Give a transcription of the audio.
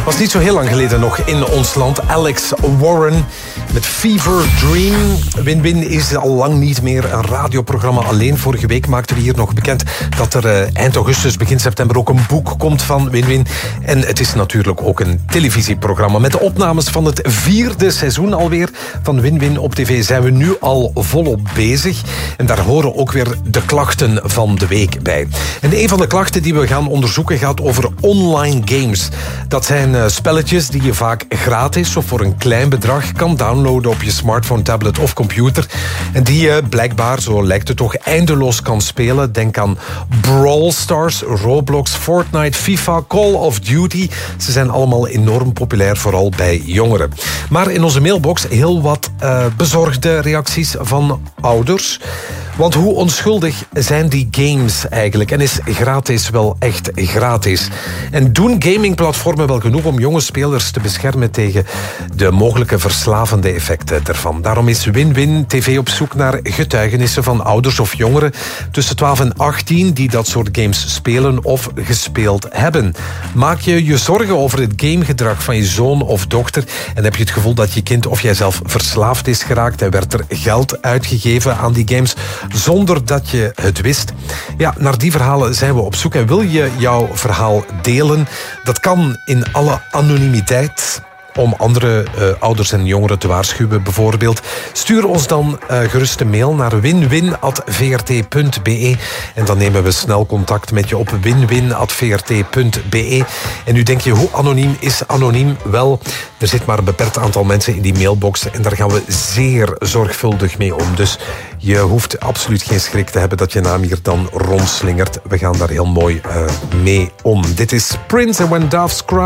Was niet zo heel lang geleden nog in ons land. Alex Warren met Fever Dream. Win-Win is al lang niet meer een radioprogramma alleen. Vorige week maakten we hier nog bekend dat er eind augustus, begin september ook een boek komt van Win-Win. En het is natuurlijk ook een televisieprogramma. Met de opnames van het 4e seizoen alweer van Win-Win op tv zijn we nu al volop bezig. En daar horen ook weer de klachten van de week bij. En een van de klachten die we gaan onderzoeken gaat over online games. Dat zijn spelletjes die je vaak gratis of voor een klein bedrag kan downloaden op je smartphone, tablet of computer. En die je blijkbaar, zo lijkt het toch, eindeloos kan spelen. Denk aan Brawl Stars, Roblox, Fortnite, FIFA, Call of Duty. Ze zijn allemaal enorm populair, vooral bij jongeren. Maar in onze mailbox heel wat bezorgde reacties van ouders. Want hoe onschuldig zijn die games eigenlijk? En is gratis wel echt gratis? En doen gamingplatformen wel genoeg om jonge spelers te beschermen tegen de mogelijke verslavende effecten ervan? Daarom is Win-Win TV op zoek naar getuigenissen van ouders of jongeren tussen 12 en 18 die dat soort games spelen of gespeeld hebben. Maak je je zorgen over het gamegedrag van je zoon of dochter en heb je het gevoel dat je kind of jijzelf verslaafd is geraakt en werd er geld uitgegeven aan die games zonder dat je het wist? Ja, naar die verhalen zijn we op zoek. En wil je jouw verhaal delen? Dat kan in alle anonimiteit, om andere ouders en jongeren te waarschuwen bijvoorbeeld. Stuur ons dan gerust een mail naar winwin@vrt.be en dan nemen we snel contact met je op winwin@vrt.be. En nu denk je, hoe anoniem is anoniem? Wel, er zit maar een beperkt aantal mensen in die mailbox en daar gaan we zeer zorgvuldig mee om. Dus je hoeft absoluut geen schrik te hebben dat je naam hier dan rondslingert. We gaan daar heel mooi mee om. Dit is Prince and When Doves Cry.